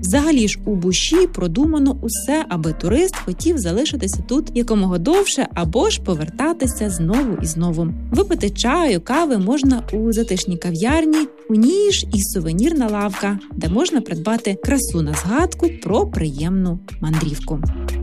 Взагалі ж у Буші продумано усе, аби турист хотів залишитися тут якомога довше або ж повертатися знову і знову. Випити чаю, кави можна у затишній кав'ярні, у ній ж і сувенірна лавка, де можна придбати красу на згадку про приємну мандрівку.